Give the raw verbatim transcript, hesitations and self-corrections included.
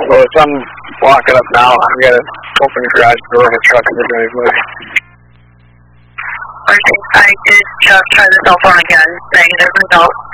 Louis, I'm walking up now. I'm going to open the garage door of a truck and we're going to move. I did just try the cell phone again. Negative result.